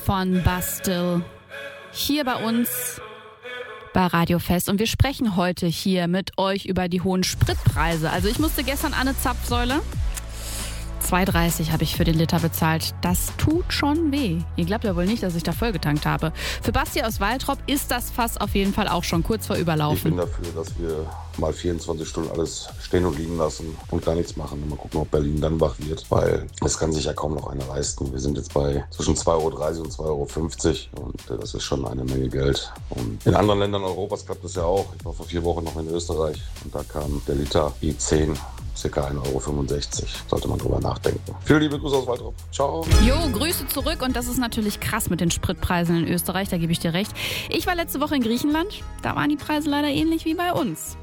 von Bastille hier bei uns bei Radio Fest. Und wir sprechen heute hier mit euch über die hohen Spritpreise. Also ich musste gestern an eine Zapfsäule. 2,30 habe ich für den Liter bezahlt. Das tut schon weh. Ihr glaubt ja wohl nicht, dass ich da vollgetankt habe. Für Basti aus Waltrop ist das Fass auf jeden Fall auch schon kurz vor Überlaufen. Ich bin dafür, dass wir mal 24 Stunden alles stehen und liegen lassen und gar nichts machen. Und mal gucken, ob Berlin dann wach wird, weil es kann sich ja kaum noch einer leisten. Wir sind jetzt bei zwischen 2,30 Euro und 2,50 Euro und das ist schon eine Menge Geld. Und in anderen Ländern Europas klappt das ja auch. Ich war vor 4 Wochen noch in Österreich und da kam der Liter E10 ca. 1,65 Euro. Sollte man drüber nachdenken. Viele liebe Grüße aus Waltrop. Ciao. Jo, Grüße zurück. Und das ist natürlich krass mit den Spritpreisen in Österreich, da gebe ich dir recht. Ich war letzte Woche in Griechenland. Da waren die Preise leider ähnlich wie bei uns.